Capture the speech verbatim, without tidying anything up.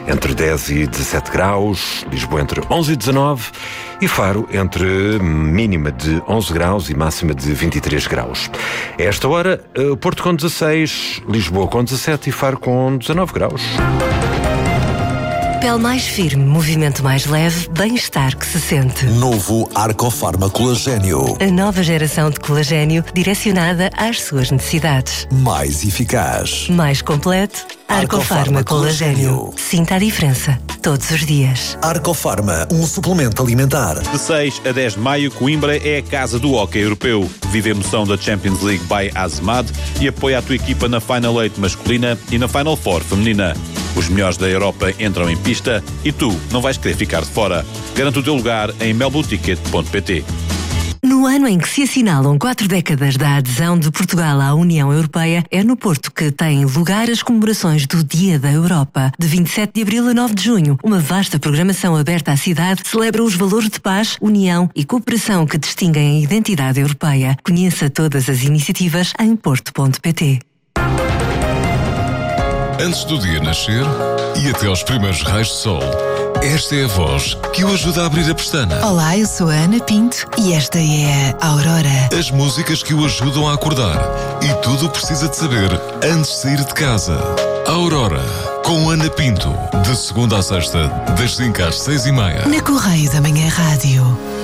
entre dez e dezassete graus, Lisboa entre onze e dezanove e Faro entre mínima de onze graus e máxima de vinte e três graus. A esta hora, Porto com dezasseis, Lisboa com dezassete e Faro com dezanove graus. Pele mais firme, movimento mais leve, bem-estar que se sente. Novo Arcofarma Colagênio. A nova geração de colagênio direcionada às suas necessidades. Mais eficaz. Mais completo. Arcofarma Colagênio. Sinta a diferença todos os dias. Arcofarma, um suplemento alimentar. De seis a dez de maio, Coimbra é a casa do hóquei europeu. Vive a emoção da Champions League by Azemad e apoia a tua equipa na Final oito masculina e na Final Four feminina. Os melhores da Europa entram em pista e tu não vais querer ficar de fora. Garante o teu lugar em melboticket ponto pt. No ano em que se assinalam quatro décadas da adesão de Portugal à União Europeia, é no Porto que têm lugar as comemorações do Dia da Europa. De vinte e sete de abril a nove de junho, uma vasta programação aberta à cidade celebra os valores de paz, união e cooperação que distinguem a identidade europeia. Conheça todas as iniciativas em porto ponto pt. Antes do dia nascer e até aos primeiros raios de sol, esta é a voz que o ajuda a abrir a pestana. Olá, eu sou a Ana Pinto e esta é a Aurora. As músicas que o ajudam a acordar e tudo o que precisa de saber antes de sair de casa. Aurora, com Ana Pinto, de segunda à sexta, das cinco às seis e meia. Na Correio da Manhã Rádio.